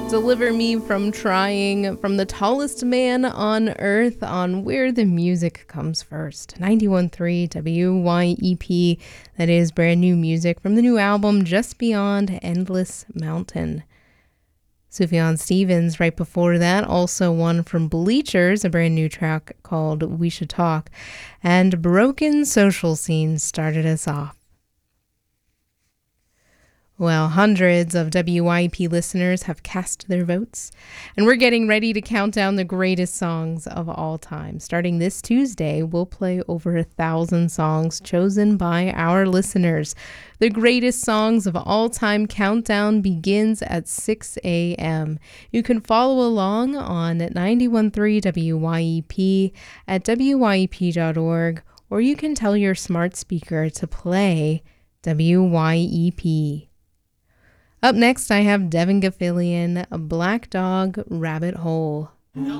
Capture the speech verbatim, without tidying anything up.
Deliver Me from Trying from the Tallest Man on Earth on Where the Music Comes First. ninety-one point three W Y E P. That is brand new music from the new album Just Beyond Endless Mountain. Sufjan Stevens right before that, also one from Bleachers, a brand new track called We Should Talk. And Broken Social Scene started us off. Well, hundreds of W Y E P listeners have cast their votes, and we're getting ready to count down the greatest songs of all time. Starting this Tuesday, we'll play over a thousand songs chosen by our listeners. The greatest songs of all time countdown begins at six a.m. You can follow along on ninety-one point three W Y E P at W Y E P dot org, or you can tell your smart speaker to play W Y E P. Up next, I have Devin Gilfillian, Black Dog Rabbit Hole.